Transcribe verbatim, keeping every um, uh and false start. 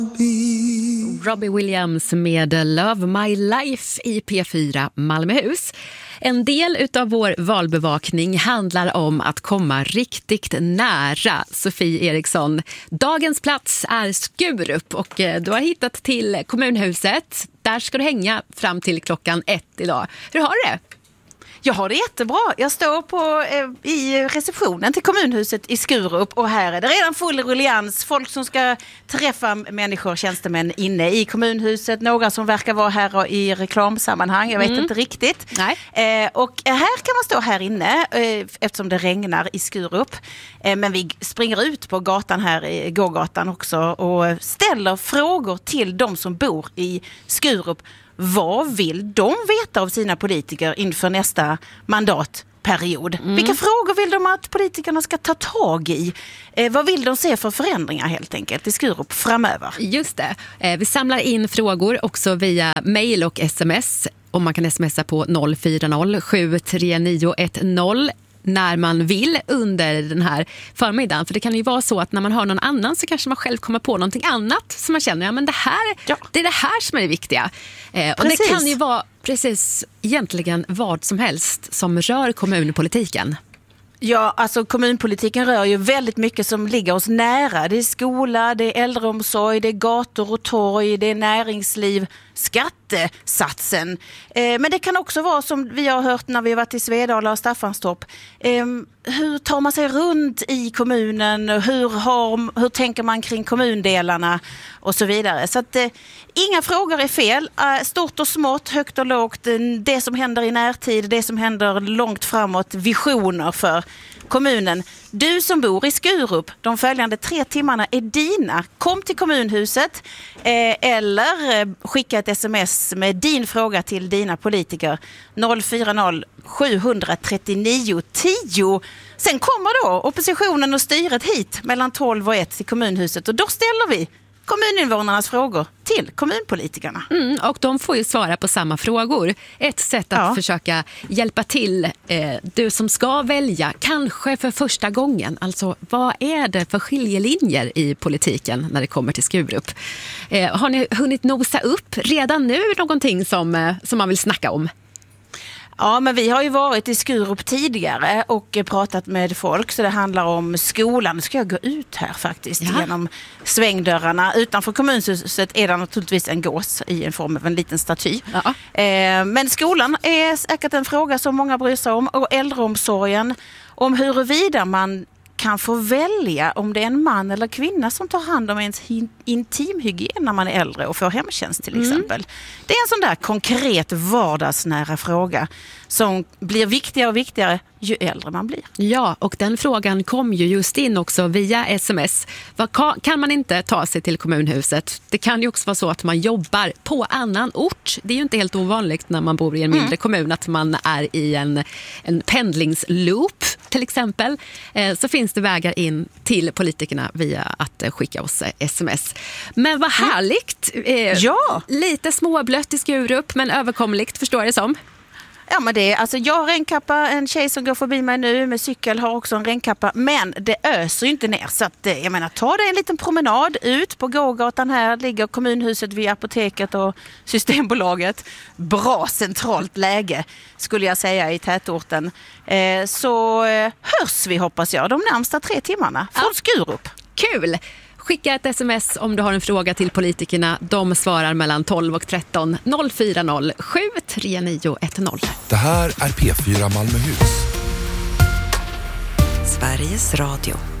Robbie Williams med Love My Life i P fyra Malmöhus. En del utav vår valbevakning handlar om att komma riktigt nära. Sofie Eriksson, dagens plats är Skurup och du har hittat till kommunhuset. Där ska du hänga fram till klockan ett idag. Hur har du det? Jag har det jättebra. Jag står på, eh, i receptionen till kommunhuset i Skurup och här är det redan full ruljans. Folk som ska träffa människor, tjänstemän inne i kommunhuset. Några som verkar vara här i reklamsammanhang. Jag vet mm. inte riktigt. Nej. Eh, och här kan man stå här inne eh, eftersom det regnar i Skurup. Eh, men vi springer ut på gatan här, i gågatan också och ställer frågor till de som bor i Skurup. Vad vill de veta av sina politiker inför nästa mandatperiod? Mm. Vilka frågor vill de att politikerna ska ta tag i? Eh, vad vill de se för förändringar helt enkelt i Skurup framöver? Just det. Eh, vi samlar in frågor också via mejl och sms. Och man kan smsa på noll fyra noll sju tre nio ett noll när man vill under den här förmiddagen. För det kan ju vara så att när man hör någon annan så kanske man själv kommer på någonting annat som man känner, ja men det här, ja. det är det här som är det viktiga. Eh, och det kan ju vara precis egentligen vad som helst som rör kommunpolitiken. Ja, alltså kommunpolitiken rör ju väldigt mycket som ligger oss nära. Det är skola, det är äldreomsorg, det är gator och torg, det är näringsliv, skattesatsen. Eh, men det kan också vara som vi har hört när vi har varit i Svedala och Staffanstorp. Eh, hur tar man sig runt i kommunen? Hur, har, hur tänker man kring kommundelarna? Och så vidare. Så att eh, inga frågor är fel. Eh, stort och smått, högt och lågt. Det som händer i närtid, det som händer långt framåt. Visioner för kommunen. Du som bor i Skurup, de följande tre timmarna är dina. Kom till kommunhuset eh, eller eh, skicka ett sms med din fråga till dina politiker. noll fyra noll sju tre nio tio. Sen kommer då oppositionen och styret hit mellan tolv och ett i kommunhuset och då ställer vi kommuninvånarnas frågor till kommunpolitikerna. Mm, och de får ju svara på samma frågor. Ett sätt att ja. försöka hjälpa till eh, du som ska välja, kanske för första gången. Alltså, vad är det för skiljelinjer i politiken när det kommer till Skurup? Eh, har ni hunnit nosa upp redan nu någonting som, eh, som man vill snacka om? Ja, men vi har ju varit i Skurup tidigare och pratat med folk, så det handlar om skolan. Nu ska jag gå ut här faktiskt ja. genom svängdörrarna. Utanför kommunhuset är det naturligtvis en gås i en form av en liten staty. Ja. Eh, men skolan är säkert en fråga som många bryr sig om, och äldreomsorgen, om huruvida man kan få välja om det är en man eller kvinna som tar hand om ens intimhygien när man är äldre och får hemtjänst till exempel. Mm. Det är en sån där konkret vardagsnära fråga som blir viktigare och viktigare ju äldre man blir. Ja, och den frågan kom ju just in också via sms. Vad kan man inte ta sig till kommunhuset? Det kan ju också vara så att man jobbar på annan ort. Det är ju inte helt ovanligt när man bor i en mindre mm. kommun att man är i en, en pendlingsloop till exempel. Eh, så finns det vägar in till politikerna via att eh, skicka oss eh, sms. Men vad härligt! Eh, ja! Lite småblött i Skurup, men överkomligt, förstår det som. Ja, men det är, alltså jag har regnkappa, en tjej som går förbi mig nu med cykel har också en regnkappa, men det öser ju inte ner, så att, jag menar, ta dig en liten promenad ut på gågatan. Här ligger kommunhuset vid apoteket och Systembolaget. Bra centralt läge skulle jag säga i tätorten. Eh, så eh, hörs vi, hoppas jag, de närmsta tre timmarna från ja. Skurup. Kul! Skicka ett sms om du har en fråga till politikerna. De svarar mellan tolv och tretton. noll fyra noll sju tre nio ett noll. Det här är P fyra Malmöhus. Sveriges Radio.